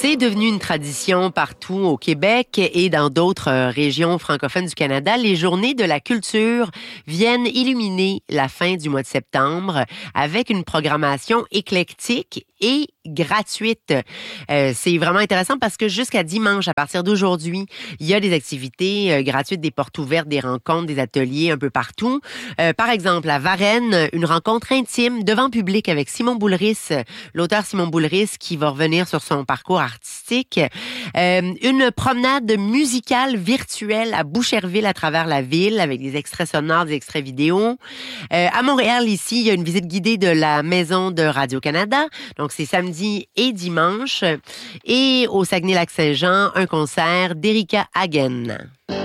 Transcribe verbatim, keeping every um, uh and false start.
C'est devenu une tradition partout au Québec et dans d'autres régions francophones du Canada. Les journées de la culture viennent illuminer la fin du mois de septembre avec une programmation éclectique et gratuite. Euh, c'est vraiment intéressant parce que jusqu'à dimanche, à partir d'aujourd'hui, il y a des activités euh, gratuites, des portes ouvertes, des rencontres, des ateliers un peu partout. Euh, par exemple, à Varennes, une rencontre intime devant public avec Simon Boulris, l'auteur Simon Boulris, qui va revenir sur son parcours artistique. Euh, une promenade musicale virtuelle à Boucherville à travers la ville avec des extraits sonores, des extraits vidéo. Euh, à Montréal, ici, il y a une visite guidée de la maison de Radio-Canada. Donc, c'est samedi et dimanche. Et au Saguenay-Lac-Saint-Jean, un concert d'Erika Hagen.